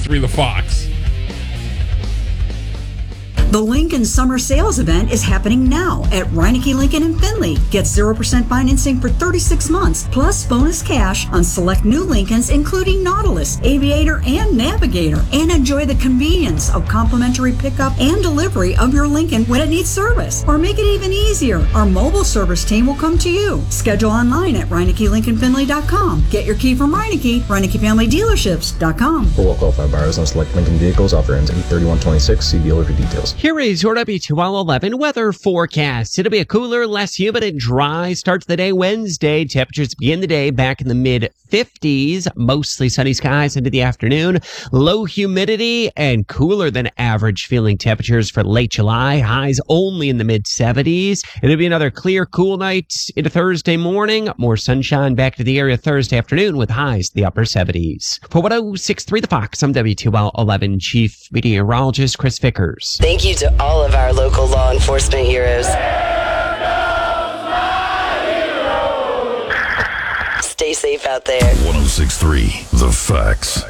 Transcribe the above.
6.3 The Fox. The Lincoln Summer Sales Event is happening now at Reineke Lincoln in Findlay. Get 0% financing for 36 months, plus bonus cash on select new Lincolns, including Nautilus, Aviator, and Navigator. And enjoy the convenience of complimentary pickup and delivery of your Lincoln when it needs service. Or make it even easier, our mobile service team will come to you. Schedule online at ReinekeLincolnFindlay.com. Get your key from Reineke, ReinekeFamilyDealerships.com. For well-qualified buyers on select Lincoln vehicles, offer ends 8/31/26. See dealer for details. Here is your WTOL11 weather forecast. It'll be a cooler, less humid and dry start to the day Wednesday. Temperatures begin the day back in the mid-50s. Mostly sunny skies into the afternoon. Low humidity and cooler than average feeling temperatures for late July. Highs only in the mid-70s. It'll be another clear, cool night into Thursday morning. More sunshine back to the area Thursday afternoon with highs in the upper 70s. For 106.3 The Fox, I'm WTOL11 Chief Meteorologist Chris Vickers. Thank you to all of our local law enforcement heroes. Stay safe out there. 106.3 The Facts.